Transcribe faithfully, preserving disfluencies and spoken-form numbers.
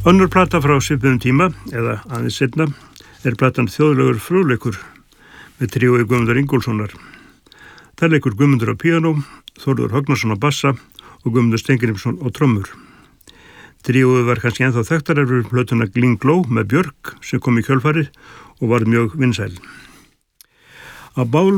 Önnur plata frá svipuðum tíma, eða aðeins seinna, er platan Þjóðlegur fróðleikur með tríói Guðmundar Ingólfssonar. Það leikur Guðmundur á píanó, Þórður Högnason á bassa og Guðmundur Steingrímsson á trommur. Tríóið var kannski ennþá þekktarar fyrir plötuna Gling Gló með Björk sem kom í kjölfarið og var mjög vinsæl. Á bál